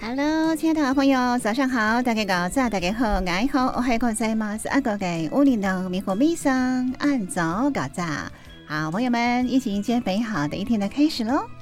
Hello， 亲爱的好朋友，早上好，大家早，大家好，我好，おはようございます。阿哥给乌林的米火米桑，按早搞早。好，朋友们，一起迎接美好的一天的开始喽！